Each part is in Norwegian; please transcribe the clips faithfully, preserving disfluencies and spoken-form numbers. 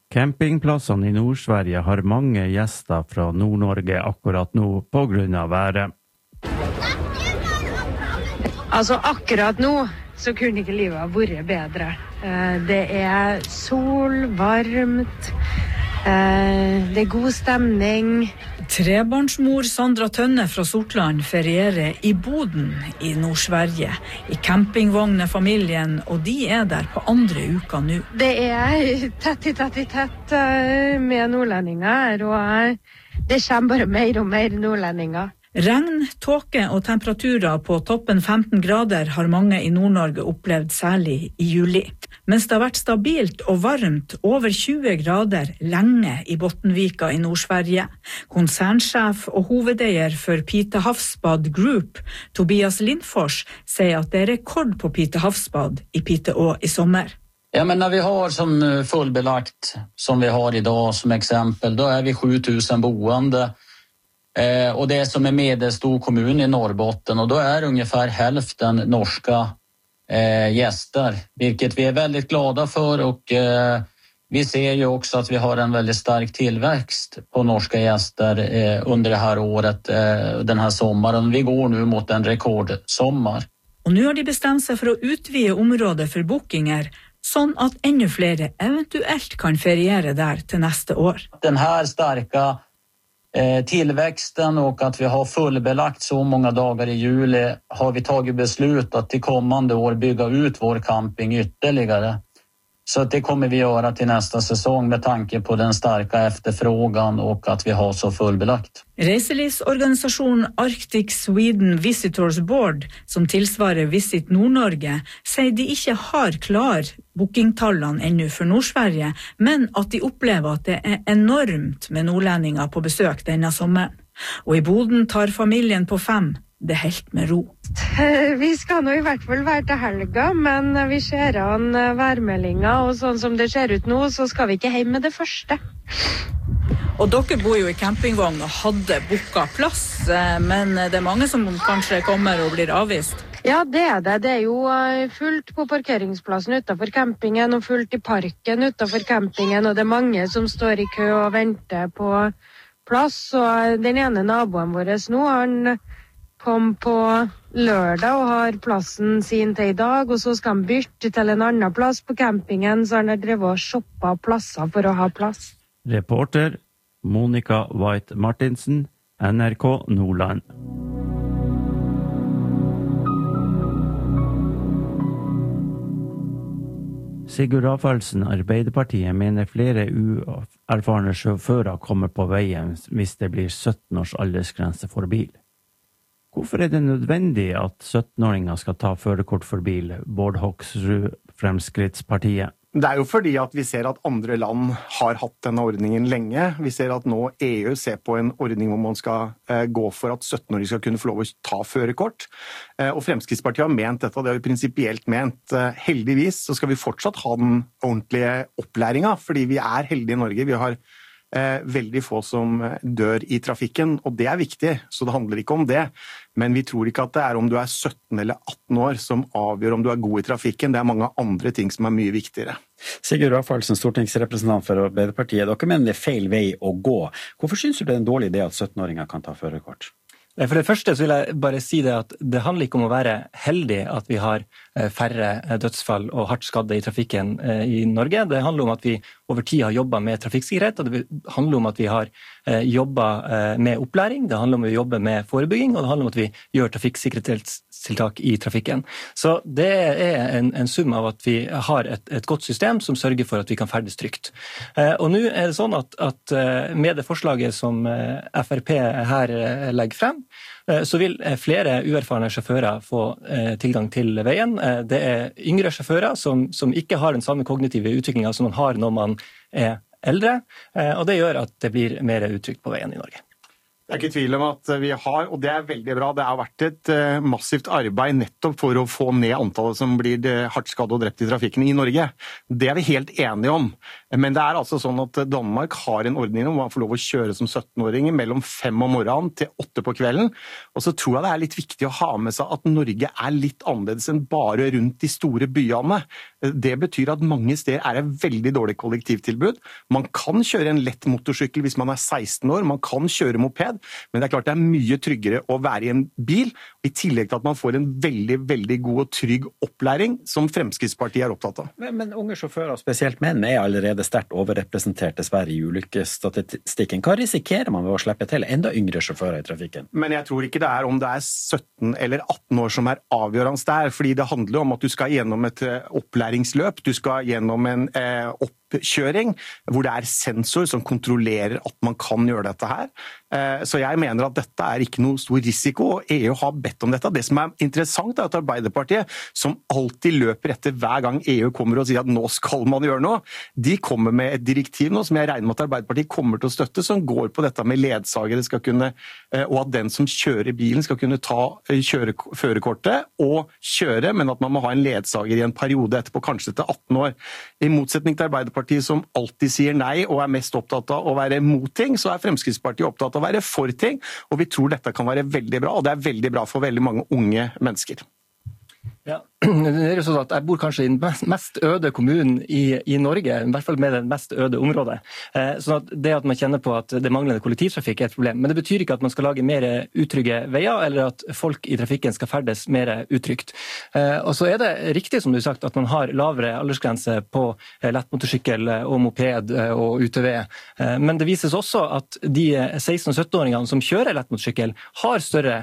Campingplassene i Nord-Sverige har mange gjester fra Nord-Norge akkurat nå på grunn av været. Altså akkurat nå så kunne ikke livet ha vært bedre. Det er sol, varmt, det er god stemning. Trebarnsmor Sandra Tønne fra Sortland ferierer i Boden i Nord-Sverige. I campingvogn er familien, og de er der på andre uka nå. Det er tett i tett i tett med nordlendinger, og det kommer bare mer og mer nordlendinger. Regn, tåke og temperaturer på toppen femten grader har mange i Nord-Norge opplevd særlig i juli. Mens det har vært stabilt og varmt over tjue grader lenge i Bottenvika i Nord-Sverige. Konsernsjef og hovedeier for Pite Havsbad Group, Tobias Lindfors, sier at det er rekord på Pite Havsbad i Pite Å i sommer. Ja, men när vi har som fullbelagt som vi har idag som exempel, då är vi sju tusen boende. Eh, och det är som en medelstor kommun i Norrbotten, och då är ungefär hälften norska eh, gäster, vilket vi är väldigt glada för, och eh, vi ser ju också att vi har en väldigt stark tillväxt på norska gäster eh, under det här året, eh, den här sommaren. Vi går nu mot en rekordsommar. Och nu har de bestämt sig för att utvide området för bookinger, sånn att ännu fler eventuellt kan feriere där till nästa år. Den här starka Eh, tillväxten och att vi har fullbelagt så många dagar i juli har vi tagit beslut att till kommande år bygga ut vår camping ytterligare. Så att det kommer vi göra till nästa säsong med tanke på den starka efterfrågan och att vi har så fullbelagt. Reiselivsorganisasjonen Arctic Sweden Visitors Board, som tilsvarer Visit Nord-Norge, sier de ikke har klar bookingtallene ennå for Nord-Sverige, men at de opplever at det er enormt med nordlendinger på besøk denne sommeren. Og i Boden tar familien på fem det helt med ro. Vi skal nå i hvert fall være til helga, men vi ser an værmeldinger, og sånn som det ser ut nå, så skal vi ikke hjem med det første. Og dere bor jo i campingvogn og hadde booket plass, men det er mange som kanskje kommer og blir avvist. Ja, det er det. Det er jo fullt på parkeringsplassen utenfor campingen, og fullt i parken utenfor campingen, og det er mange som står i kø og venter på plass. Og den ene naboen vår nå, han kom på lørdag og har plassen sin til i dag, og så skal han bytte til en annen plass på campingen, så han har drevet og shoppet plasser for å ha plass. Reporter Monica White Martinsen, N R K Nordland. Sigurd Rafaelsen, Arbeiderpartiet, mener flere uerfarne sjåfører kommer på veien hvis det blir sytten års aldersgrense for bil. Hvorfor er det nødvendig at sytten-åringer skal ta førerkort for bil, Bård Hoksrud, Fremskrittspartiet? Det er jo fordi at vi ser at andre land har hatt denne ordningen lenge. Vi ser at nå E U ser på en ordning hvor man skal eh, gå for at sytten-åringer skal kunne få lov å ta førerkort. Eh, og Fremskrittspartiet har ment dette, og det har vi prinsipielt ment. Eh, heldigvis så skal vi fortsatt ha den ordentlige opplæringen, fordi vi er heldige i Norge. Vi har Eh, veldig få som dør i trafikken, og det er viktig, så det handler ikke om det. Men vi tror ikke at det er om du er sytten eller atten år som avgjør om du er god i trafikken. Det er mange andre ting som er mye viktigere. Sigurd Rafaelsen, stortingsrepresentant for Arbeiderpartiet. Dere mener det er feil vei å gå. Hvorfor synes du det er en dårlig idé at sytten-åringer kan ta førerkort? For det første så vil jeg bare si det at det handler ikke om å være heldig at vi har færre dødsfall og hardt skadde i trafikken i Norge. Det handler om at vi over tid har jobbet med trafikksikkerhet, og det handler om at vi har jobbet med opplæring, det handler om at vi jobber med forebygging, og det handler om at vi gjør trafikksikkerhetstiltak i trafikken. Så det er en, en sum av at vi har et, et godt system som sørger for at vi kan ferdes trygt. Og nå er det sånn at, at med det forslaget som F R P her legger frem, så vil flere uerfarne sjåfører få tilgang til veien. Det er yngre sjåfører som, som ikke har den samme kognitive utviklingen som man har når man er eldre, og det gjør at det blir mer utrygt på veien i Norge. Det er ikke tvil om at vi har, og det er veldig bra, det har vært et massivt arbeid nettopp for å få ned antallet som blir hardt skadd og drept i trafikken i Norge. Det er vi helt enige om. Men det er altså sånn at Danmark har en ordning om man får lov å kjøre som sytten-åringer mellom fem om morgenen til åtte på kvelden. Og så tror jeg det er litt viktig å ha med seg at Norge er litt annerledes enn bare rundt de store byene. Det betyr at mange steder er det veldig dårlig kollektivtilbud. Man kan kjøre en lett motorsykkel hvis man er seksten år, man kan kjøre moped, men det er klart det er mye tryggere å være i en bil, i tillegg til at man får en veldig, veldig god og trygg opplæring, som Fremskrittspartiet er opptatt av. Men, men unge sjåfører, spesielt menn, er allerede sterkt overrepresentert dessverre i ulykkesstatistikken. Hva risikerer man ved å slippe til enda yngre sjåfører i trafikken? Men jeg tror ikke det er om det er sytten eller atten år som er avgjørende der, fordi det handler om at du skal gjennom et opplæringsløp, du skal gjennom en eh, oppkjøring, hvor det er sensor som kontrollerer at man kan gjøre dette her. Eh, så jeg mener at dette er ikke noe stor risiko, og E U har bedt om dette. Det som er interessant er at Arbeiderpartiet, som alltid løper etter hver gang E U kommer og sier at nå skal man gjøre noe, de kommer med et direktiv nå, som jeg regner med at Arbeiderpartiet kommer til å støtte, som går på dette med ledsagere skal kunne, eh, og at den som kjører bilen skal kunne ta kjøre, førerkortet og kjøre, men at man må ha en ledsager i en periode etterpå, kanskje til atten år. I motsetning til Arbeiderpartiet som alltid sier nei og er mest opptatt av å være mot ting, så er Fremskrittspartiet opptatt av å være for ting, og vi tror dette kan være veldig bra, og det er veldig bra for veldig mange unge mennesker. Ja, det er jo sånn at jeg bor kanskje i den mest øde kommunen i, i Norge, i hvert fall med det mest øde området. Eh, sånn at det at man kjenner på at det manglende kollektivtrafikk er et problem, men det betyr ikke at man skal lage mer utrygge veier, eller at folk i trafikken skal ferdes mer utrygt. Eh, og så er det riktig, som du har sagt, at man har lavere aldersgrense på lettmotorsykkel og moped og U T V, eh, men det vises også at de seksten- og sytten-åringene som kjører lettmotorsykkel har større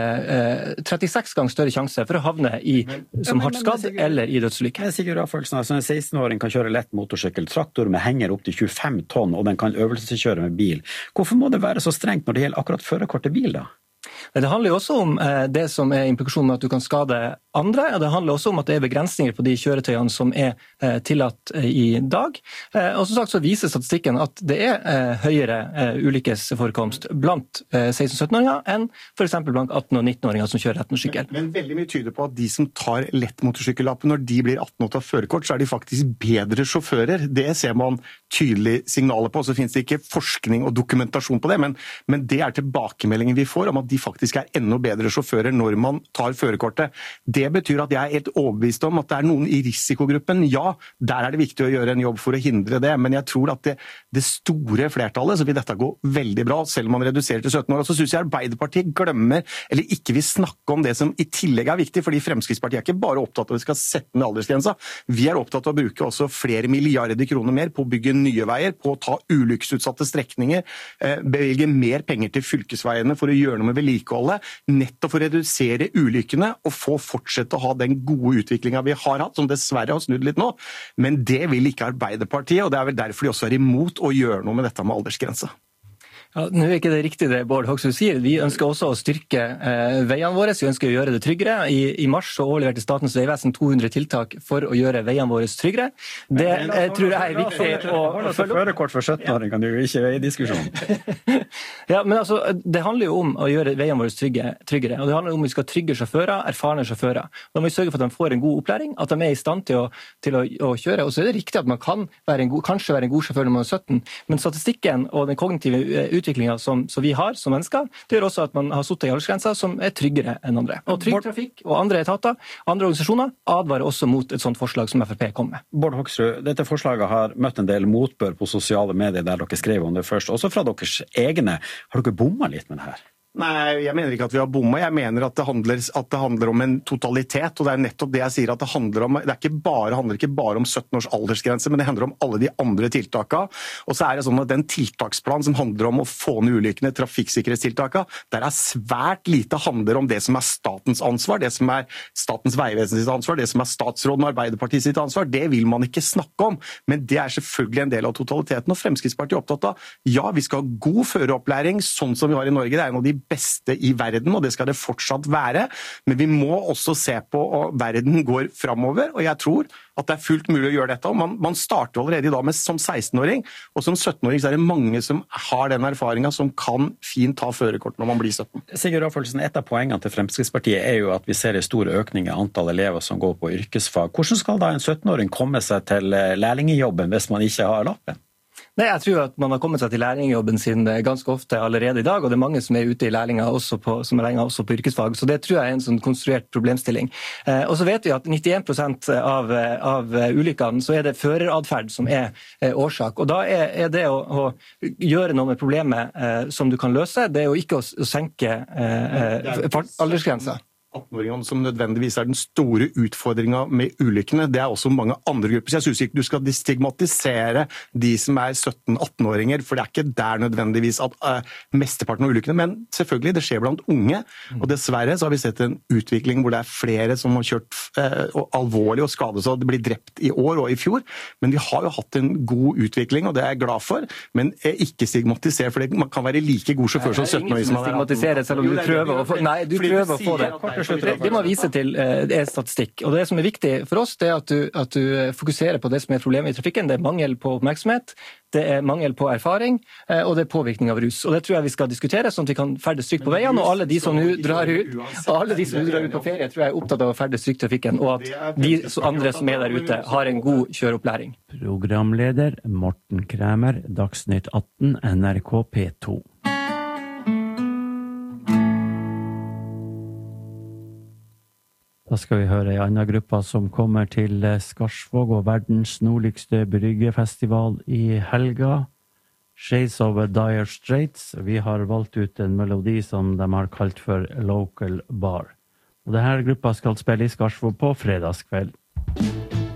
eh, trettiseks ganger større sjanse for å havne i som hardt skadd eller i dødsulykke. Sigurd Rafaelsen, altså en seksten-åring kan kjøre lett motorsykkel, traktor med henger opp til tjuefem tonn, og den kan øvelseskjøre med bil. Hvorfor må det være så strengt når det gjelder akkurat førerkort til bil da? Det handler jo også om det som er implikasjonen med at du kan skade andre, og det handler også om at det er begrensninger på de kjøretøyene som er tillatt i dag. Og som sagt så viser statistikken at det er høyere ulykkesforekomst blant seksten- og sytten-åringer enn for eksempel blant atten- og nitten-åringer som kjører lettmotorsykkel. Men, men veldig mye tyder på at de som tar lettmotorsykkellappen, når de blir atten og tar førerkort, så er de faktisk bedre sjåfører. Det ser man tydelig signaler på, så finnes det ikke forskning og dokumentasjon på det, men, men det er tilbakemeldingen vi får om at de faktisk er enda bedre sjåfører når man tar førerkortet. Det betyr at jeg er helt overbevist om at det er noen i risikogruppen. Ja, der er det viktig å gjøre en jobb for å hindre det, men jeg tror at det, det store flertallet så vil dette gå veldig bra, selv om man reduserer til sytten år. Og så synes jeg Arbeiderpartiet glemmer, eller ikke vil snakke om det som i tillegg er viktig, fordi Fremskrittspartiet er ikke bare opptatt av at vi skal sette ned aldersgrensa. Vi er opptatt av å bruke også flere milliarder kroner mer på å bygge nye veier, på å ta ulykkesutsatte strekninger, bevilge mer penger til fylkesveiene for å gjøre noe med vedlikeholdet, nettopp for å redusere ulykkene og få fortsette å ha den gode utviklingen vi har hatt, som dessverre har snudd litt nå. Men det vil ikke Arbeiderpartiet, og det er vel derfor de også er imot å gjøre noe med dette med aldersgrense. Ja, nå er ikke det riktig det Bård Hoksrud sier. Vi ønsker også å styrke eh, veiene våre, vi ønsker å gjøre det tryggere. I, i mars så overleverte Statens vegvesen to hundre tiltak for å gjøre veiene våre tryggere. Det eh, tror jeg er viktig å følge opp. Førerkort for sytten-åring kan du jo ikke være i diskusjon. Ja, men altså, det handler jo om å gjøre veiene våre trygge, tryggere, og det handler om at vi skal trygge sjåfører, erfarne sjåfører. Da må vi sørge for at de får en god opplæring, at de er i stand til å, til å, å kjøre. Og så er det riktig at man kan være en god, kanskje være en god sjåfør når man er sytten, men statistikken og den kognitive utviklingen som, som vi har som mennesker, det gjør også at man har suttet i aldersgrenser som er tryggere enn andre. Og Trygg Trafikk og andre etater, andre organisasjoner, advarer også mot et sånt forslag som F R P kom med. Bård Hoksrud, dette forslaget har møtt en del motbør på sosiale medier der dere skrev om det først, også fra deres egne. Har dere bommet litt med det her? Nei, jeg mener ikke at vi har bommet. Jeg mener at det, handler, at det handler om en totalitet, og det er nettopp det jeg sier at det handler om. Det er ikke bare, handler ikke bare om sytten års aldersgrense, men det handler om alle de andre tiltakene. Og så er det sånn at den tiltaksplanen som handler om å få ned ulykkene, trafikksikkerhetstiltakene, der er svært lite handler om det som er statens ansvar, det som er Statens vegvesen sitt ansvar, det som er statsråden og Arbeiderpartiet sitt ansvar. Det vil man ikke snakke om, men det er selvfølgelig en del av totaliteten, og Fremskrittspartiet er opptatt av. Ja, vi skal ha god føreropplæring, sånn som vi har i Norge. Det er en av de beste i verden, og det skal det fortsatt være. Men vi må også se på at verden går framover, og jeg tror at det er fullt mulig å gjøre dette. Og man, man starter allerede i dag med, som seksten-åring, og som sytten-åring så er det mange som har den erfaringen som kan fint ta førerkort når man blir sytten. Sigurd Rafaelsen, et av poengene til Fremskrittspartiet er jo at vi ser en stor økning i antall elever som går på yrkesfag. Hvordan skal da en sytten-åring komme seg til lærlingjobben hvis man ikke har lappen? Nei, jeg tror at man har kommet seg til lærlingjobben sin ganske ofte allerede i dag, og det er mange som er ute i lærlinger også på, som er lærlinger også på yrkesfag, så det tror jeg er en sånn konstruert problemstilling. Eh, og så vet vi at nittien prosent av, av ulykkene så er det føreradferd som er eh, årsak, og da er, er det å, å gjøre noe med problemet eh, som du kan løse, det er jo ikke å, å senke eh, aldersgrenser. atten-åringene som nødvendigvis er den store utfordringen med ulykkene. Det er også mange andre grupper. Så jeg synes ikke du skal stigmatisere de som er sytten-atten-åringer, for det er ikke der nødvendigvis at uh, mesteparten av ulykkene, men selvfølgelig, det skjer blant unge, og dessverre så har vi sett en utvikling hvor det er flere som har kjørt uh, alvorlig og skadet seg, og det blir drept i år og i fjor, men vi har jo hatt en god utvikling, og det er jeg glad for, men ikke stigmatisere, for det, man kan være like god sjåfør som sytten-åring som man er stigmatisere, selv om du prøver å få, nei, du prøver å få det. Det må vise til uh, er statistikk, og det som er viktig for oss, det er at du, at du fokuserer på det som er problemet i trafikken. Det er mangel på oppmerksomhet, det er mangel på erfaring, uh, og det er påvirkning av rus. Og det tror jeg vi skal diskutere, sånn at vi kan ferdes trygt på veiene, og alle de som nå drar ut, alle de som nå drar ut på ferie, tror jeg er opptatt av å ferdes trygt i trafikken, og at de andre som er der ute har en god kjøreopplæring. Programleder Morten Kræmer, Dagsnytt atten, N R K P to. Da skal vi høre en annen gruppe som kommer til Skarsvåg og verdens nordligste bryggefestival i helga. Shades of Dire Straits. Vi har valgt ut en melodi som de har kalt for Local Bar. Og denne gruppa skal spille i Skarsvåg på fredagskveld.